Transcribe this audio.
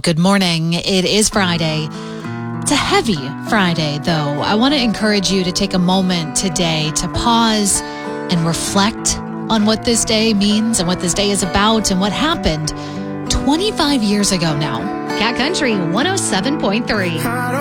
good morning. It is Friday. It's a heavy Friday, though. I want to encourage you to take a moment today to pause and reflect on what this day means and what this day is about and what happened 25 years ago now. Cat Country 107.3.